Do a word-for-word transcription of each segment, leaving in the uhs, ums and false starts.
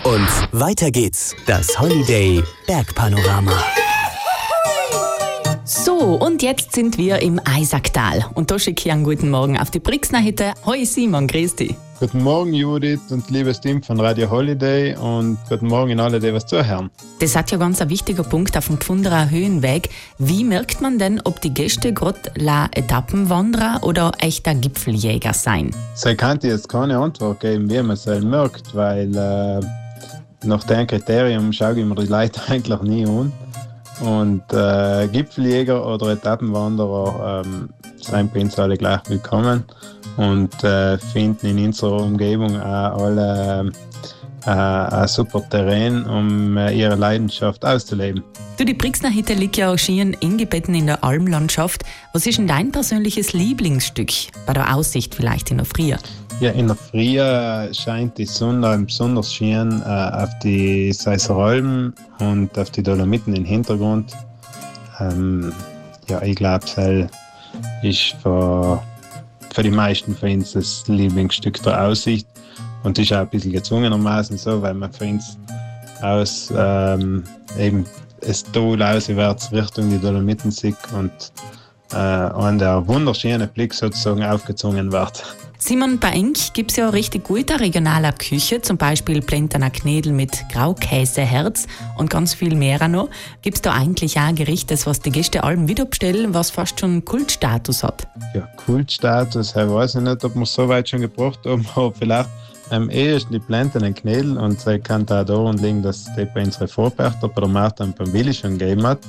Und weiter geht's. Das Holiday Bergpanorama. So, und jetzt sind wir im Eisacktal. Und da schicke ich einen guten Morgen auf die Brixner-Hütte. Hoi Simon, grüß dich. Guten Morgen Judith und liebes Team von Radio Holiday und guten Morgen an alle, die was zuhören. Das hat ja ganz ein wichtiger Punkt auf dem Gfunderer Höhenweg. Wie merkt man denn, ob die Gäste gerade la Etappenwanderer oder echter Gipfeljäger sein? So kann ich jetzt keine Antwort geben, wie man es merkt, weil äh, nach dem Kriterium schaue ich mir die Leute eigentlich nie an. Und äh, Gipfeljäger oder Etappenwanderer ähm, sind bei uns alle gleich willkommen und äh, finden in unserer Umgebung auch alle äh, ein super Terrain, um äh, ihre Leidenschaft auszuleben. Du, die Brixner-Hütte liegt ja auch schön eingebettet in der Almlandschaft. Was ist denn dein persönliches Lieblingsstück? Bei der Aussicht vielleicht in der Früh? Ja, in der Früh scheint die Sonne besonders schön äh, auf die Seisser Alpen und auf die Dolomiten im Hintergrund. Ähm, ja, ich glaube, das ist für, für die meisten von uns das Lieblingsstück der Aussicht. Und das ist auch ein bisschen gezwungenermaßen so, weil man für uns aus ähm, eben das Tal auswärts Richtung die Dolomiten sieht und äh, an der wunderschönen Blick sozusagen aufgezogen wird. Simon, bei Enk gibt es ja richtig gute regionale Küche, zum Beispiel Plentener Knädel mit Graukäseherz und ganz viel mehr noch. Gibt es da eigentlich auch ein Gericht, das was die Gäste allem wieder bestellen, was fast schon Kultstatus hat? Ja, Kultstatus, ich weiß ich nicht, ob wir es so weit schon gebracht haben, aber vielleicht am ehesten die Plentener Knädel und sie kann da daran liegen, dass die bei unseren Vorpächter bei der Martha und beim Willi schon gegeben hat.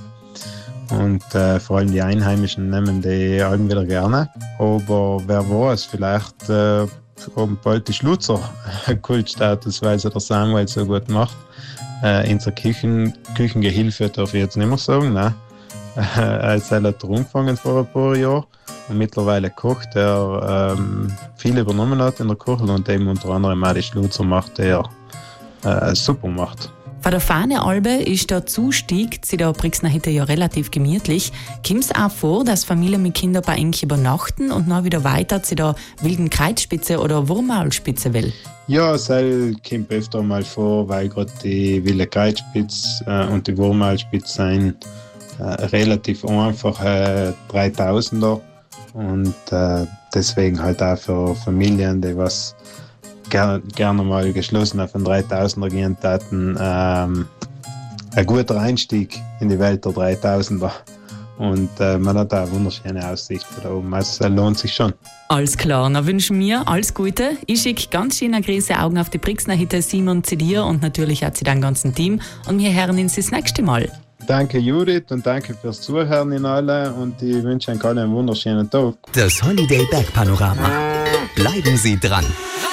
Und äh, vor allem die Einheimischen nehmen die Alben wieder gerne. Aber wer weiß, vielleicht äh, haben bald die Schlutzer Kultstatus, weil sie der Samuel so gut macht. Äh, in der Küchen, Küchengehilfe darf ich jetzt nicht mehr sagen. Nein. Äh, er hat angefangen vor ein paar Jahren und mittlerweile kocht, der ähm, viel übernommen hat in der Küche und eben unter anderem auch die Schlutzer macht, der äh, super macht. Bei der Fahnealbe ist der Zustieg zu der Brixner-Hütte ja relativ gemütlich. Kommt es auch vor, dass Familien mit Kindern bei Enk übernachten und dann wieder weiter zu der wilden Kreuzspitze oder Wurmaulspitze will? Ja, es kommt öfter mal vor, weil gerade die wilde Kreuzspitze äh, und die Wurmaulspitze sind äh, relativ einfache dreitausender und äh, deswegen halt auch für Familien, die was Gerne, gerne mal geschlossen auf einen dreitausender gehen taten, ähm, ein guter Einstieg in die Welt der dreitausender. Und äh, man hat auch eine wunderschöne Aussicht von da oben. Also es lohnt sich schon. Alles klar, dann wünschen wir alles Gute. Ich schicke ganz schöne große Augen auf die Brixner-Hütte, Simon, zu dir und natürlich auch zu deinem ganzen Team. Und wir hören uns das nächste Mal. Danke Judith und danke fürs Zuhören in alle und ich wünsche euch allen einen wunderschönen Tag. Das Holiday Bergpanorama. Bleiben Sie dran.